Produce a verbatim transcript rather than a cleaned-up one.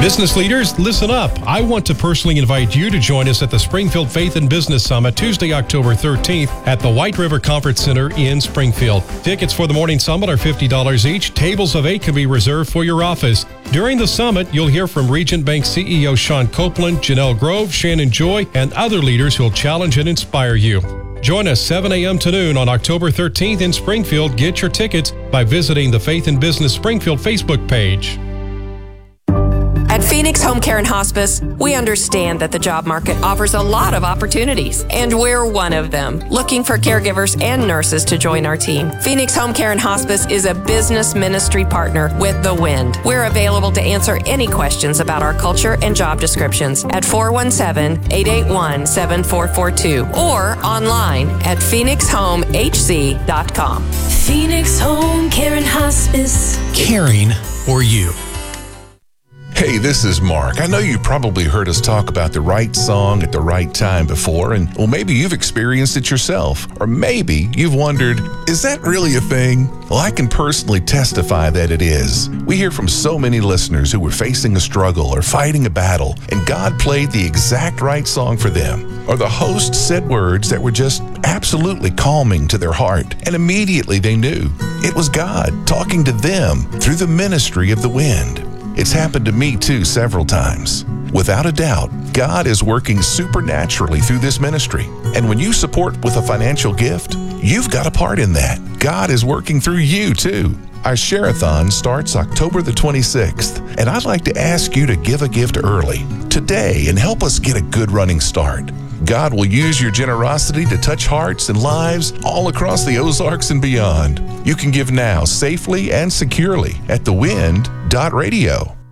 Business leaders, listen up. I want to personally invite you to join us at the Springfield Faith and Business Summit Tuesday, October thirteenth at the White River Conference Center in Springfield. Tickets for the morning summit are fifty dollars each. Tables of eight can be reserved for your office. During the summit, you'll hear from Region Bank C E O Sean Copeland, Janelle Grove, Shannon Joy, and other leaders who'll challenge and inspire you. Join us seven a.m. to noon on October thirteenth in Springfield. Get your tickets by visiting the Faith and Business Springfield Facebook page. At Phoenix Home Care and Hospice, we understand that the job market offers a lot of opportunities, and we're one of them, looking for caregivers and nurses to join our team. Phoenix Home Care and Hospice is a business ministry partner with The Wind. We're available to answer any questions about our culture and job descriptions at four one seven, eight eight one, seven four four two or online at phoenix home h c dot com. Phoenix Home Care and Hospice. Caring for you. Hey, this is Mark. I know you probably heard us talk about the right song at the right time before, and well, maybe you've experienced it yourself, or maybe you've wondered, is that really a thing? Well, I can personally testify that it is. We hear from so many listeners who were facing a struggle or fighting a battle, and God played the exact right song for them. Or the host said words that were just absolutely calming to their heart, and immediately they knew it was God talking to them through the ministry of the Wind. It's happened to me too several times. Without a doubt, God is working supernaturally through this ministry. And when you support with a financial gift, you've got a part in that. God is working through you too. Our Share-a-thon starts October the twenty-sixth, and I'd like to ask you to give a gift early, today, and help us get a good running start. God will use your generosity to touch hearts and lives all across the Ozarks and beyond. You can give now safely and securely at the wind dot radio.